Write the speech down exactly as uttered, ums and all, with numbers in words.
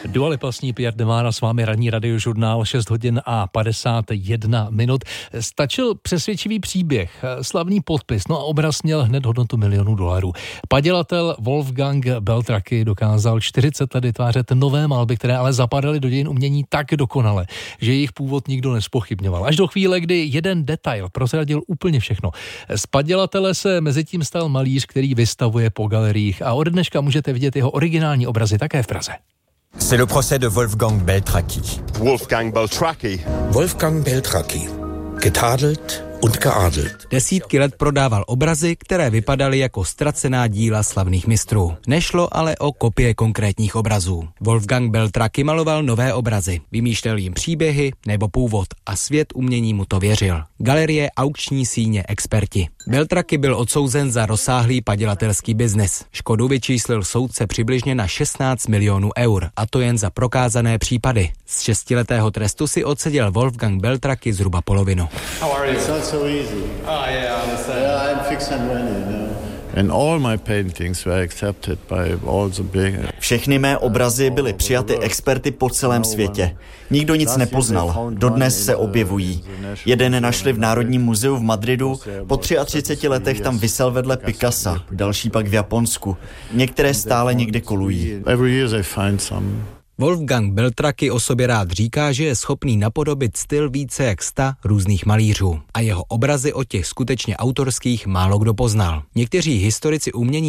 Dua Lipa sní Pierre de Mara, s vámi ranní radiožurnál, šest hodin a padesát jedna minut. Stačil přesvědčivý příběh, slavný podpis, no a obraz měl hned hodnotu milionů dolarů. Padělatel Wolfgang Beltraki dokázal čtyřicet let vytvářet nové malby, které ale zapadaly do dějin umění tak dokonale, že jejich původ nikdo nezpochybňoval. Až do chvíle, kdy jeden detail prozradil úplně všechno. Z padělatele se mezitím stal malíř, který vystavuje po galeriích a od dneška můžete vidět jeho originální obrazy také v Praze. C'est le procès de Wolfgang Beltraki. Wolfgang Beltraki. Wolfgang Beltraki. Getadelt und geadelt. Desítky let prodával obrazy, které vypadaly jako ztracená díla slavných mistrů. Nešlo ale o kopie konkrétních obrazů. Wolfgang Beltraki maloval nové obrazy, vymýšlel jim příběhy nebo původ a svět umění mu to věřil. Galerie, aukční síně, experti. Beltraki byl odsouzen za rozsáhlý padělatelský biznis. Škodu vyčíslil soudce přibližně na šestnáct milionů eur, a to jen za prokázané případy. Z šestiletého trestu si odseděl Wolfgang Beltraki zhruba polovinu. So easy. Oh yeah, I understand. Yeah, I'm fixed and ready, you know. And all my paintings were accepted by all the big... Všechny mé obrazy byly přijaty experty po celém světě. Nikdo nic nepoznal. Dodnes se objevují. Jeden našli v Národním muzeu v Madridu, po třiatřiceti letech tam visel vedle Picassa, další pak v Japonsku. Některé stále někde kolují. Every year they find some. Wolfgang Beltraki o sobě rád říká, že je schopný napodobit styl více jak sta různých malířů. A jeho obrazy od těch skutečně autorských málo kdo poznal. Někteří historici umění